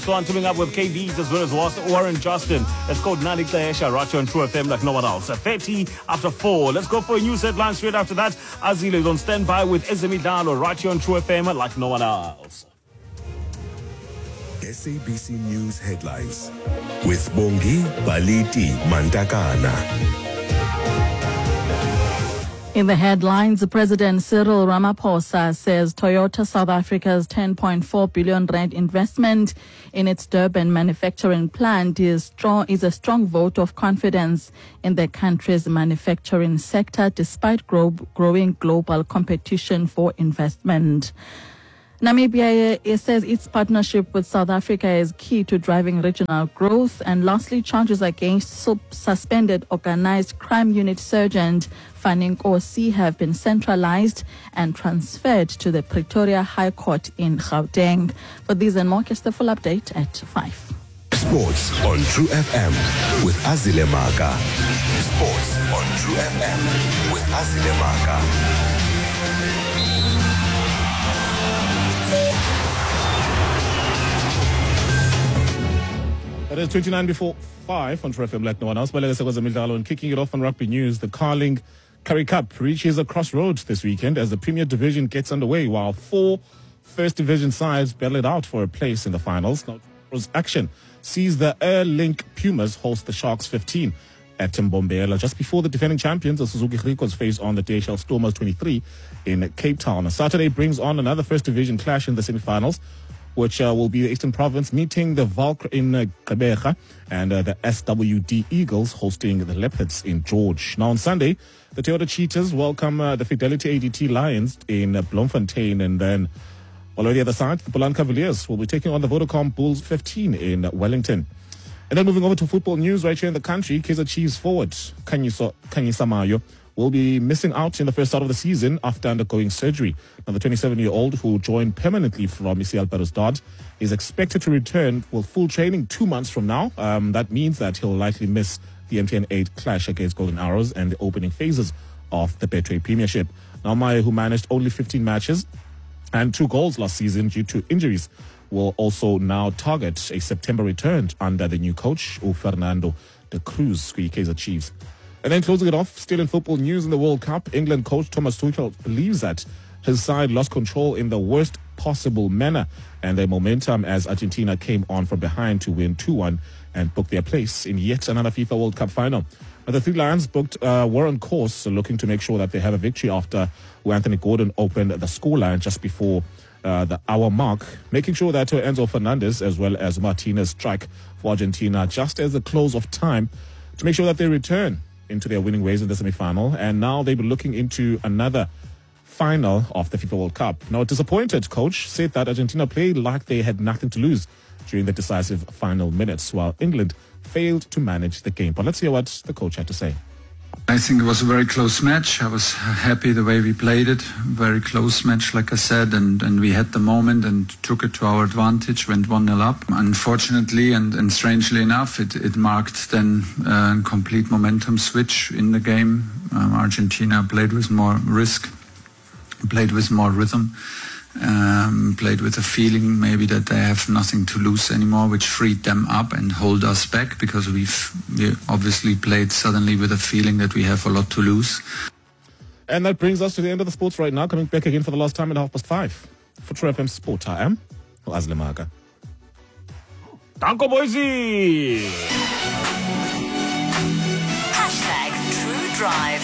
So I'm teaming up with KBs as well as Warren Justin. It's called Nani Taesha, right here on True FM like no one else. 30 after 4. Let's go for a news headline straight after that. Azile is on standby with Ezemidlalo right here on True FM like no one else. SABC News headlines with Bongi Baliti Mantakana. In the headlines, President Cyril Ramaphosa says Toyota South Africa's 10.4 billion rand investment in its Durban manufacturing plant is a strong vote of confidence in the country's manufacturing sector despite growing global competition for investment. Namibia says its partnership with South Africa is key to driving regional growth. And lastly, charges against suspended organized crime unit sergeant Fanning Nkosi have been centralized and transferred to the Pretoria High Court in Gauteng. For these and more, catch the full update at 5. Sports on True FM with Azile Maka. Sports on True FM with Azile Maka. It is 29 before 5 on True FM like no one else. And kicking it off on rugby news, the Carling Currie Cup reaches a crossroads this weekend as the Premier Division gets underway, while 4 First Division sides battle it out for a place in the finals. Now, action sees the Air Link Pumas host the Sharks 15 at Mbombela just before the defending champions, the Suzuki Griquas, face on the DHL Stormers 23 in Cape Town. Saturday brings on another First Division clash in the semi-finals, which will be the Eastern Province meeting the Valk in Gqeberha and the SWD Eagles hosting the Leopards in George. Now on Sunday, the Toyota Cheetahs welcome the Fidelity ADT Lions in Bloemfontein, and then on the other side, the Boland Cavaliers will be taking on the Vodacom Bulls 15 in Wellington. And then moving over to football news right here in the country, Kaizer Chiefs forward Khanyisa Mayo will be missing out in the first start of the season after undergoing surgery. Now, the 27-year-old, who joined permanently from ICL Belouizdad, is expected to return with full training 2 months from now. That means that he'll likely miss the MTN 8 clash against Golden Arrows and the opening phases of the Betway Premiership. Now, Maya, who managed only 15 matches and 2 goals last season due to injuries, will also now target a September return under the new coach, Fernando de Cruz, Kaizer Chiefs. And then closing it off, still in football news in the World Cup, England coach Thomas Tuchel believes that his side lost control in the worst possible manner and their momentum as Argentina came on from behind to win 2-1 and book their place in yet another FIFA World Cup final. But the Three Lions were on course, looking to make sure that they have a victory after Anthony Gordon opened the scoreline just before the hour mark, making sure that Enzo Fernandez as well as Martinez strike for Argentina just as the close of time to make sure that they return into their winning ways in the semi-final, and now they'll be looking into another final of the FIFA World Cup. Now, a disappointed coach said that Argentina played like they had nothing to lose during the decisive final minutes, while England failed to manage the game. But let's hear what the coach had to say. I think it was a very close match. I was happy the way we played it. Very close match, like I said, and we had the moment and took it to our advantage, went 1-0 up. Unfortunately and strangely enough, it marked then a complete momentum switch in the game. Argentina played with more risk, played with more rhythm, played with a feeling maybe that they have nothing to lose anymore, which freed them up and hold us back, because we obviously played suddenly with a feeling that we have a lot to lose. And that brings us to the end of the sports right now. Coming back again for the last time at 5:30 for True FM Sport. I am Azile Maka. Danko Boise! #TrueDrive